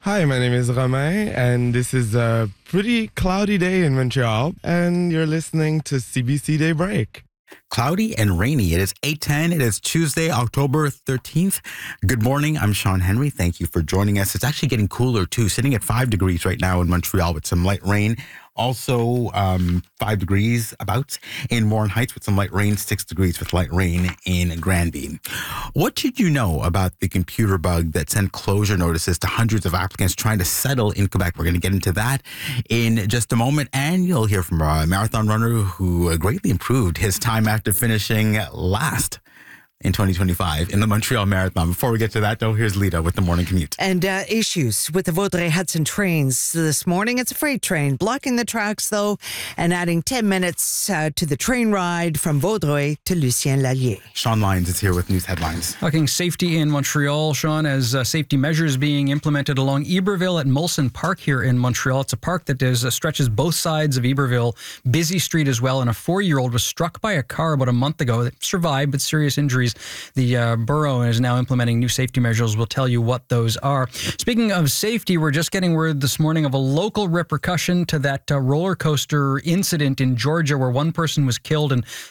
Hi, my name is Romain, and this is a pretty cloudy day in Montreal, and you're listening to CBC Daybreak. Cloudy and rainy. It is 8:10. It is Tuesday, October 13th. Good morning. I'm Sean Henry. Thank you for joining us. It's actually getting cooler too, sitting at 5 degrees right now in Montreal with some light rain. Also, 5 degrees about in Warren Heights with some light rain, 6 degrees with light rain in Granby. What did you know about the computer bug that sent closure notices to hundreds of applicants trying to settle in Quebec? We're going to get into that in just a moment. And you'll hear from a marathon runner who greatly improved his time after finishing last in 2025 in the Montreal Marathon. Before we get to that, though, here's Lita with the morning commute. And issues with the Vaudreuil-Hudson trains this morning. It's a freight train blocking the tracks, though, and adding 10 minutes to the train ride from Vaudreuil to Lucien Lallier. Sean Lyons is here with news headlines. Talking safety in Montreal, Sean, as safety measures being implemented along Iberville at Molson Park here in Montreal. It's a park that stretches both sides of Iberville, busy street as well, and a 4-year-old was struck by a car about a month ago. They survived, but serious injuries. The borough is now implementing new safety measures. We'll tell you what those are. Speaking of safety, we're just getting word this morning of a local repercussion to that roller coaster incident in Georgia where one person was killed and